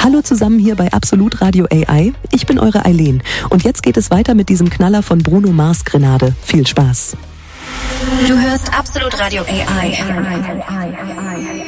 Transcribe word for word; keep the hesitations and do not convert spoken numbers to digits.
Hallo zusammen hier bei Absolut Radio A I. Ich bin eure Eileen. Und jetzt geht es weiter mit diesem Knaller von Bruno Mars Grenade. Viel Spaß. Du hörst Absolut Radio A I.